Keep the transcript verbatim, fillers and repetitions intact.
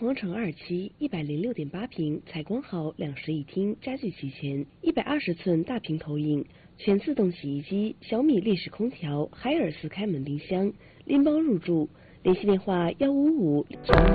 皇城二期一百零六点八平，采光好，两室一厅，家具齐全，一百二十寸大屏投影，全自动洗衣机，小米立式空调，海尔斯开门冰箱，拎包入住。联系电话：幺五五。